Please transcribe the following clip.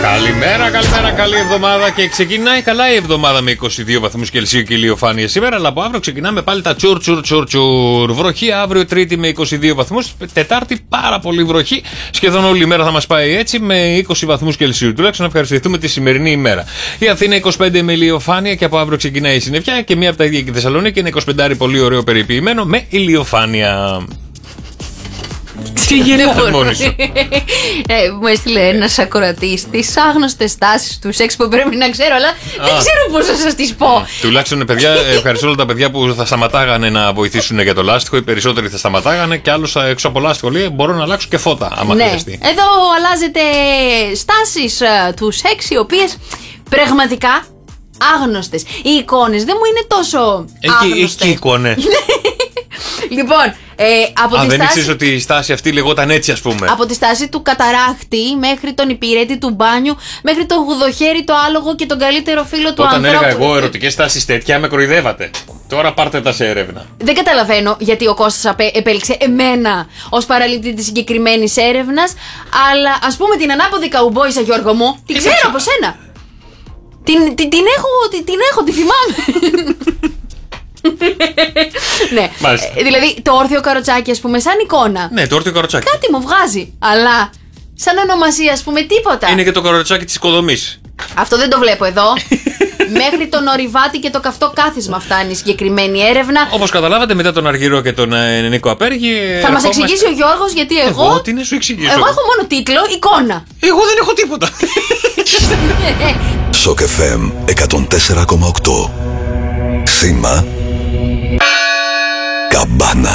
Καλημέρα, καλημέρα, καλή εβδομάδα. Και ξεκινάει καλά η εβδομάδα με 22 βαθμούς Κελσίου και ηλιοφάνεια σήμερα. Αλλά από αύριο ξεκινάμε πάλι τα τσουρ. Βροχή αύριο Τρίτη με 22 βαθμούς. Τετάρτη πάρα πολύ βροχή. Σχεδόν όλη η μέρα θα μας πάει έτσι με 20 βαθμούς Κελσίου. Τουλάχιστον να ευχαριστηθούμε τη σημερινή ημέρα. Η Αθήνα 25 με ηλιοφάνεια και από αύριο ξεκινάει η συννεφιά. Και μία από τα ίδια και η Θεσσαλονίκη είναι 25 πολύ ωραίο περιποιημένο με ηλιοφάνεια. Τι γελάς μόνη σου? Μου έστειλε ένας ακροατής τις άγνωστες τάσεις του σεξ που πρέπει να ξέρω, αλλά δεν ξέρω πώς θα σας τις πω. Τουλάχιστον, παιδιά, ευχαριστώ όλα τα παιδιά που θα σταματάγανε να βοηθήσουν για το λάστιχο. Οι περισσότεροι θα σταματάγανε και άλλος έξω από λάστιχο λέει μπορώ να αλλάξω και φώτα άμα χρειαστεί. Εδώ αλλάζετε στάσεις του σεξ οι οποίες πραγματικά άγνωστες. Οι εικόνες δεν μου είναι τόσο άγνωστες. Έχει και εικόνες. Λοιπόν, από τη δεν στάση... ήξερες ότι η στάση αυτή λεγόταν έτσι, ας πούμε. Από τη στάση του καταράχτη μέχρι τον υπηρέτη του μπάνιου, μέχρι τον γουδοχέρι, το άλογο και τον καλύτερο φίλο του ανθρώπου. Όταν έλεγα εγώ ερωτικές στάσεις τέτοια, με κοροϊδεύατε. Τώρα πάρτε τα σε έρευνα. Δεν καταλαβαίνω γιατί ο Κώστας επέλεξε εμένα ως παραλήπτη της συγκεκριμένης έρευνας, αλλά ας πούμε την ανάποδη καουμπόισα, Γιώργο μου, την ξέρω από σένα. Την έχω, τη θυμάμαι. Ναι, δηλαδή το όρθιο καροτσάκι, ας πούμε, σαν εικόνα. Ναι, το όρθιο καροτσάκι. Κάτι μου βγάζει, αλλά σαν ονομασία, ας πούμε, τίποτα. Είναι και το καροτσάκι της οικοδομής. Αυτό δεν το βλέπω εδώ. Μέχρι τον ορειβάτη και το καυτό κάθισμα φτάνει η συγκεκριμένη έρευνα. Όπως καταλάβατε, μετά τον Αργυρό και τον Νίκο Απέργη. Θα μας εξηγήσει ο Γιώργος, γιατί εγώ. Τι να σου εξηγήσω? Εγώ έχω μόνο τίτλο, εικόνα. Εγώ δεν έχω τίποτα. Σοκ FM 104,8. Σήμα Καμπάνα.